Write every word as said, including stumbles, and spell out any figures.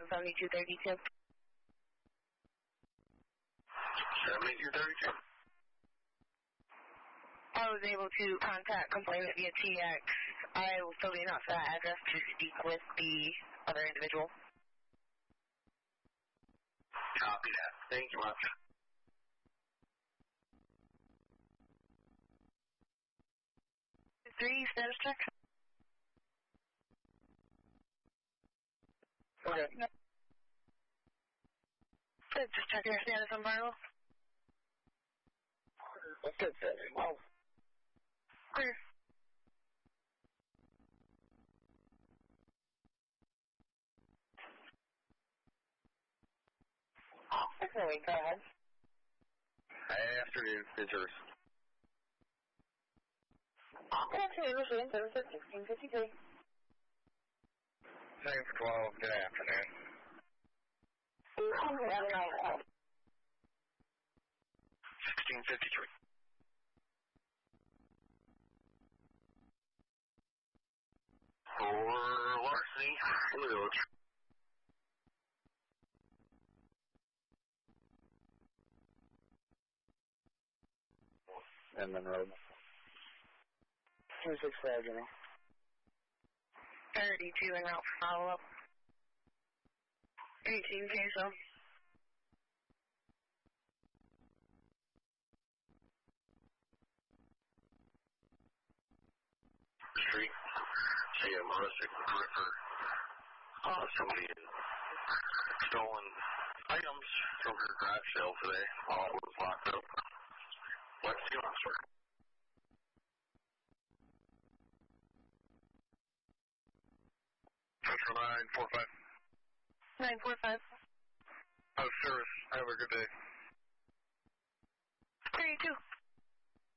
from seventy-two thirty-two. seventy-two thirty-two. I was able to contact complainant via T X. I will still be out for that address to speak with the other individual. Copy that. Thank you much. Three, status check. Okay. Good, just checking your status on Barlow. What's good, sir? Well, Clear. Okay, go ahead. hey, afternoon. It's yours. Good afternoon, Michigan, service sixteen fifty-three. Same for twelve. Good afternoon. sixteen fifty-three. For larceny in the village. Inman Road. twenty-six five, General. thirty-two and out for follow-up. eighteen peso. Street. See a Marissa Gripper. Uh, somebody had stolen items from her garage sale today while it was locked up. What's the officer? Central nine four five. nine four five. Oh, service. Have a good day.